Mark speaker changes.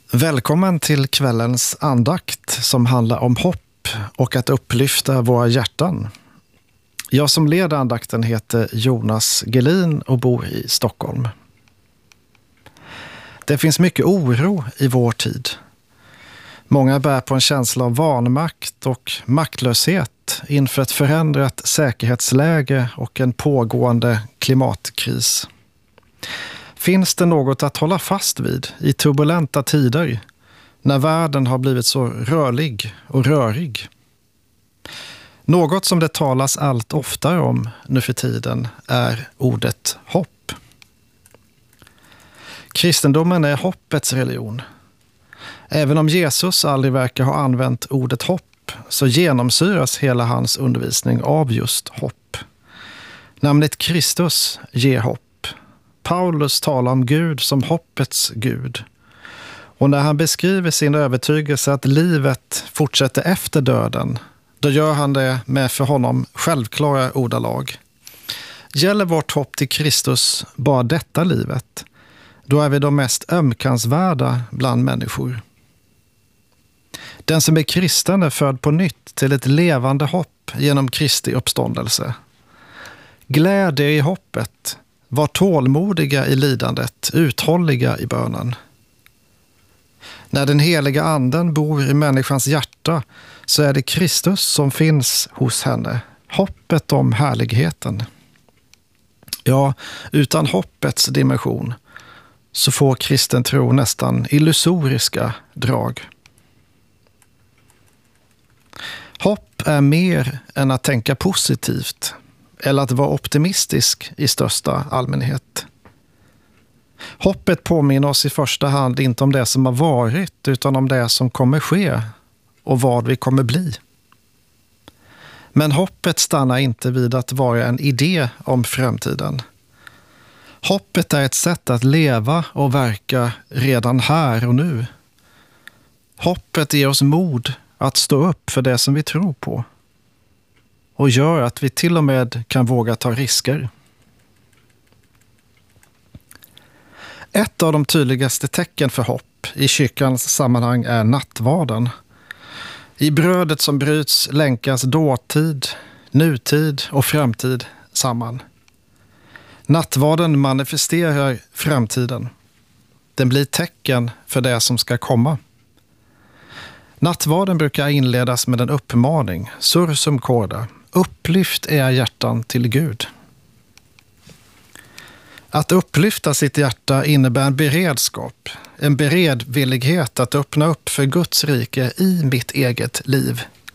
Speaker 1: Välkommen till kvällens andakt som handlar om hopp och att upplyfta våra hjärtan. Jag som leder andakten heter Jonas Gelin och bor i Stockholm. Det finns mycket oro i vår tid. Många bär på en känsla av vanmakt och maktlöshet inför ett förändrat säkerhetsläge och en pågående klimatkris. Finns det något att hålla fast vid i turbulenta tider när världen har blivit så rörlig och rörig? Något som det talas allt oftare om nu för tiden är ordet hopp. Kristendomen är hoppets religion. Även om Jesus aldrig verkar ha använt ordet hopp så genomsyras hela hans undervisning av just hopp. Namnet Kristus ger hopp. Paulus talar om Gud som hoppets Gud. Och när han beskriver sin övertygelse att livet fortsätter efter döden, då gör han det med för honom självklara ordalag. Gäller vårt hopp till Kristus bara detta livet, då är vi de mest ömkansvärda bland människor. Den som är kristen är född på nytt till ett levande hopp genom Kristi uppståndelse. Gläd er i hoppet. Var tålmodiga i lidandet, uthålliga i bönen. När den heliga anden bor i människans hjärta så är det Kristus som finns hos henne. Hoppet om härligheten. Ja, utan hoppets dimension så får kristen tro nästan illusoriska drag. Hopp är mer än att tänka positivt eller att vara optimistisk i största allmänhet. Hoppet påminner oss i första hand inte om det som har varit utan om det som kommer ske och vad vi kommer bli. Men hoppet stannar inte vid att vara en idé om framtiden. Hoppet är ett sätt att leva och verka redan här och nu. Hoppet ger oss mod att stå upp för det som vi tror på och gör att vi till och med kan våga ta risker. Ett av de tydligaste tecken för hopp i kyrkans sammanhang är nattvarden. I brödet som bryts länkas dåtid, nutid och framtid samman. Nattvarden manifesterar framtiden. Den blir tecken för det som ska komma. Nattvarden brukar inledas med en uppmaning, sursum corda, upplyft era hjärtan till Gud. Att upplyfta sitt hjärta innebär en beredskap, en beredvillighet att öppna upp för Guds rike i mitt eget liv